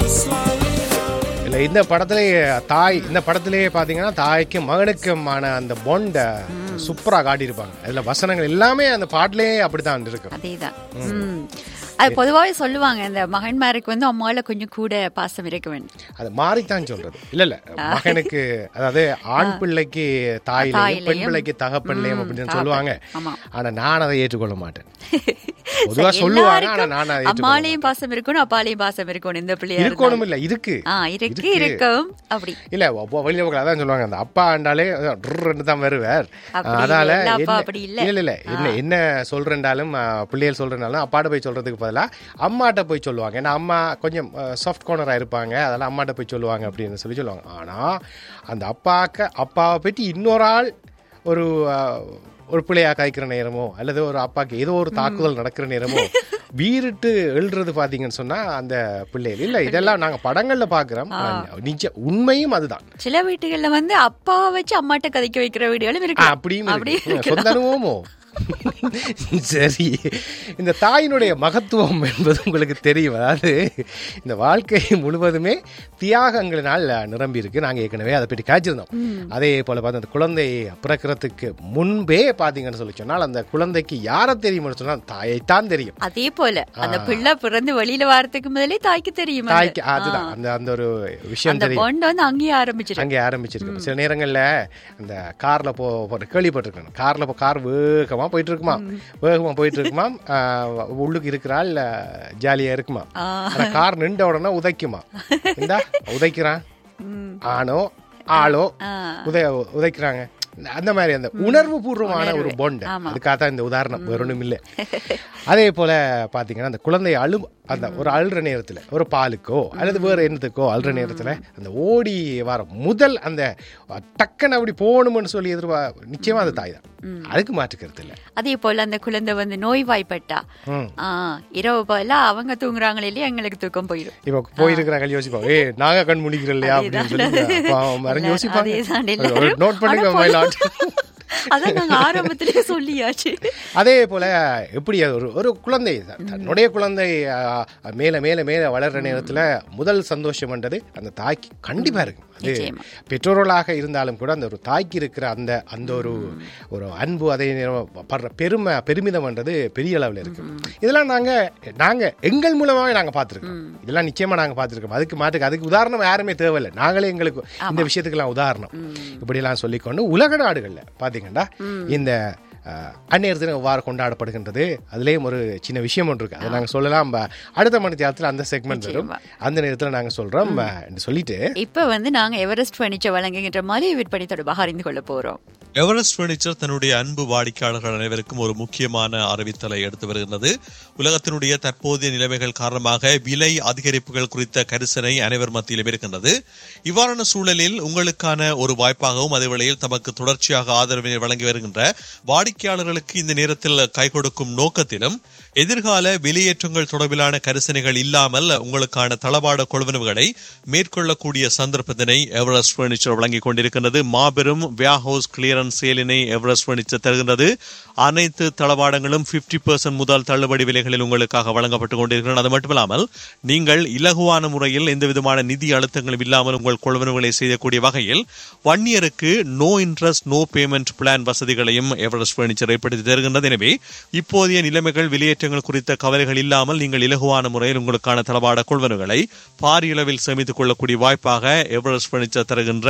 இல்லை, இந்த படத்திலேயே பார்த்தீங்கன்னா தாய்க்கும் மகனுக்குமான அந்த பாண்ட சூப்பரா காட்டியிருப்பாங்க. அதுல வசனங்கள் எல்லாமே அந்த பாட்டிலேயே அப்படித்தான் இருக்கு. அதேதான். அது பொதுவாகவே சொல்லுவாங்க, இந்த மகன்மாருக்கு வந்து அம்மாவில கொஞ்சம் கூட பாசம் இருக்க வேண்டும். அது மாறித்தான் சொல்றது. இல்ல மகனுக்கு, அதாவது ஆண் பிள்ளைக்கு தாயிலையும் பெண் பிள்ளைக்கு தகப்பன்லையும் அப்படின்னு சொல்லுவாங்க. ஆனா நான் அதை ஏற்றுக்கொள்ள மாட்டேன். பொதுவா சொல்லுவாங்க, ஆனா நான் அதை அம்மாலையும் பாசம் இருக்கணும், அப்பாலையும் பாசம் இருக்கணும். இந்த பிள்ளை இருக்கணும் இல்ல இருக்கு இருக்கும் அப்படி இல்ல. வெளியில அதான் சொல்லுவாங்க, அந்த அப்பா ஆண்டாலே தான் வருவார். அதனால இல்ல என்ன சொல்றேன்டாலும் பிள்ளைகள் சொல்றேன்னாலும் அப்பாட்ட போய் சொல்றதுக்கு பதிலா அம்மாட்ட போய் சொல்லுவாங்க. ஏன்னா அம்மா கொஞ்சம் சாஃப்ட் கார்னரா இருப்பாங்க, அதெல்லாம் அம்மாட்ட போய் சொல்லுவாங்க அப்படின்னு சொல்லுவாங்க. ஆனா அந்த அப்பாவை பற்றி இன்னொரு ஆள் ஒரு பிள்ளையா காய்க்கிற நேரமோ அல்லது ஒரு அப்பாக்கு ஏதோ ஒரு தாக்குதல் நடக்கிற நேரமோ வீறிட்டு எழுறது பாத்தீங்கன்னு சொன்னா அந்த பிள்ளைகள் இல்ல. இதெல்லாம் நாங்க படங்கள்ல பாக்குறோம், உண்மையும் அதுதான். சில வீட்டுகள்ல வந்து அப்பாவை வச்சு அம்மாட்ட கதைக்க வைக்கிற வீடுகளும் இருக்கு. அப்படியும் சொந்த அனுபவமோ. சரி, இந்த தாயினுடைய மகத்துவம் என்பது உங்களுக்கு தெரியும். அதாவது இந்த வாழ்க்கை முழுவதுமே தியாகங்களினால் நிரம்பி இருக்கு. நாங்கள் ஏற்கனவே அதை பற்றி காய்ச்சிருந்தோம். அதே போல பார்த்து அந்த குழந்தை பிறக்கிறதுக்கு முன்பே பார்த்தீங்கன்னு சொல்லி சொன்னால் அந்த குழந்தைக்கு யாரை தெரியும்னு சொன்னால் தாயைத்தான் தெரியும். அதே போல அந்த பிள்ளை பிறந்து வெளியில வரதுக்கு முதலே தாய்க்கு தெரியும். தாய்க்கு அதுதான் அந்த ஒரு விஷயம் தெரியும். அங்கேயே ஆரம்பிச்சிருக்கு. சில நேரங்களில் அந்த கார்ல கேள்விப்பட்டிருக்கேன், கார்ல கார் வேகமா போயிட்டு இருக்குமா, உள்ளுக்கு இருக்கிறாள் ஜாலியா இருக்குமா, கார் நின்ற உடனே உதைக்குமா, உதைக்கிறான் ஆளோ உதைக்கிறாங்க. அந்த மாதிரி அந்த உணர்வு பூர்வமான ஒரு பாண்ட். அதுக்காக இந்த உதாரணம், வேற ஒன்றும் இல்லை. அதே போல பாத்தீங்கன்னா அந்த குழந்தை அந்த ஒரு அழுற நேரத்துல ஒரு பாலுக்கோ அல்லது வேற என்னத்துக்கோ அழுற நேரத்துல அந்த ஓடி வர முதல் அந்த டக்குன்னு அப்படி போகணும்னு சொல்லி நிச்சயமா அந்த தாய் தான். அதுக்கு மாற்றுக்கிறது இல்லை. அதே போல அந்த குழந்தை வந்து நோய்வாய்ப்பட்டா இரவு போல அவங்க தூங்குறாங்களே இல்லையா, எங்களுக்கு தூக்கம் போயிடும். இப்ப போயிருக்கிறாங்க யோசிப்பாங்க, நாங்க கண் முடிக்கிறோம் இல்லையா அப்படின்னு சொல்லி யோசிப்பாங்க. நோட் பண்ணிக்கோ. அதான் நாங்க ஆரம்பத்திலே சொல்லியாச்சு. அதே போல எப்படி ஒரு குழந்தை தன்னுடைய குழந்தை மேல மேல மேல வளர்ற நேரத்துல முதல் சந்தோஷம் என்றது அந்த தாய்க்கு கண்டிப்பா இருக்கும். அது பெற்றோர்களாக இருந்தாலும் கூட அந்த ஒரு தாய்க்கு இருக்கிற அந்த ஒரு அன்பு, அதே பெருமிதம் என்றது பெரிய அளவில் இருக்கு. இதெல்லாம் நாங்க எங்கள் மூலமாவே நாங்க பார்த்திருக்கோம். இதெல்லாம் நிச்சயமா நாங்க பார்த்திருக்கோம். அதுக்கு உதாரணம் யாருமே தேவையில்லை. நாங்களே எங்களுக்கு இந்த விஷயத்துக்கெல்லாம் உதாரணம் இப்படி எல்லாம் சொல்லிக்கொண்டு உலக நாடுகள்ல பாத்தீங்கன்னா இந்த அந்நேர தினம் எவ்வாறு கொண்டாடப்படுகின்றது, அதுலேயும் ஒரு சின்ன விஷயம் ஒன்று இருக்கு. அதை நாங்கள் சொல்லலாம் அடுத்த மணி நேரத்தில். அந்த செக்மெண்ட் வரும், அந்த நேரத்தில் நாங்கள் சொல்றோம் சொல்லிட்டு இப்போ வந்து நாங்கள் எவரெஸ்ட் பர்னிச்சர் வழங்குகின்ற மாதிரி விற்பனை தொடர்பாக அறிந்து கொள்ள போறோம். எவரெஸ்ட் பர்னிச்சர் தன்னுடைய அன்பு வாடிக்கையாளர்கள் அனைவருக்கும் ஒரு முக்கியமான அறிவித்தலை எடுத்து வருகின்றது. உலகத்தினுடைய தற்போதைய நிலைமைகள் காரணமாக விலை அதிகரிப்புகள் குறித்த கரிசனை அனைவர் மத்தியிலும் இருக்கின்றது. இவ்வாறான சூழலில் உங்களுக்கான ஒரு வாய்ப்பாகவும் அதே வேளையில் தமக்கு தொடர்ச்சியாக ஆதரவினை வழங்கி வருகின்ற வாடிக்கையாளர்களுக்கு இந்த நேரத்தில் கை கொடுக்கும் நோக்கத்திலும் எதிர்கால வெளியேற்றங்கள் தொடர்பிலான கரிசனைகள் இல்லாமல் உங்களுக்கான தளவாட கொள்வனவுகளை மேற்கொள்ளக்கூடிய சந்தர்ப்பத்தினை எவரெஸ்ட் பர்னிச்சர் வழங்கிக் கொண்டிருக்கின்றது. மாபெரும் வேர்ஹவுஸ் கிளியரன்ஸ் சேலினை எவரெஸ்ட் பர்னிச்சர் தருகின்றது. அனைத்து தளவாடங்களும் 50% முதல் தள்ளுபடி விலைகளில் உங்களுக்காக வழங்கப்பட்டுக் கொண்டிருக்கிறது. அது மட்டுமில்லாமல் நீங்கள் இலகுவான முறையில் எந்த விதமான நிதி அழுத்தங்களும் இல்லாமல் உங்கள் கொள்வனவுகளை செய்யக்கூடிய வகையில் 1 இயருக்கு no interest no payment plan வசதிகளையும் எவரெஸ்ட் பர்னிச்சர் ஏற்படுத்தி தருகின்றது. எனவே இப்போதைய நிலைமைகள் வெளியேற்றங்கள் குறித்த கவலைகள் இல்லாமல் நீங்கள் இலகுவான முறையில் உங்களுக்கான தளவாட கொள்வனவுகளை பாரியளவில் சேமித்துக் கொள்ளக்கூடிய வாய்ப்பாக எவரெஸ்ட் பர்னிச்சர் தருகின்ற